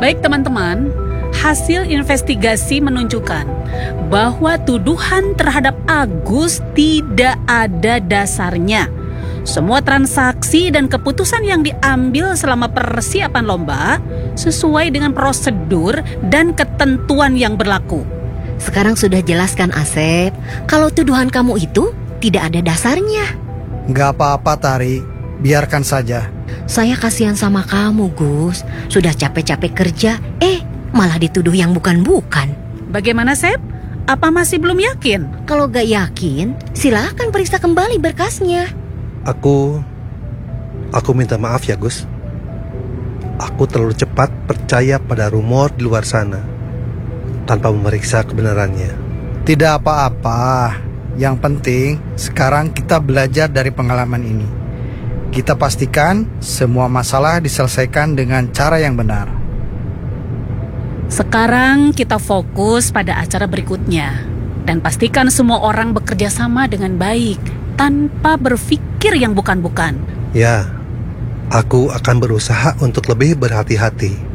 Baik teman-teman, hasil investigasi menunjukkan bahwa tuduhan terhadap Agus tidak ada dasarnya. Semua transaksi dan keputusan yang diambil selama persiapan lomba sesuai dengan prosedur dan ketentuan yang berlaku. Sekarang sudah jelaskan Asep, kalau tuduhan kamu itu tidak ada dasarnya. Gak apa-apa Tari, biarkan saja. Saya kasihan sama kamu Gus, sudah capek-capek kerja, malah dituduh yang bukan-bukan. Bagaimana Sep? Apa masih belum yakin? Kalau gak yakin, silahkan periksa kembali berkasnya. Aku minta maaf ya Gus. Aku terlalu cepat percaya pada rumor di luar sana tanpa memeriksa kebenarannya. Tidak apa-apa. Yang penting sekarang kita belajar dari pengalaman ini. Kita pastikan semua masalah diselesaikan dengan cara yang benar. Sekarang kita fokus pada acara berikutnya dan pastikan semua orang bekerja sama dengan baik tanpa berpikir yang bukan-bukan. Ya, aku akan berusaha untuk lebih berhati-hati.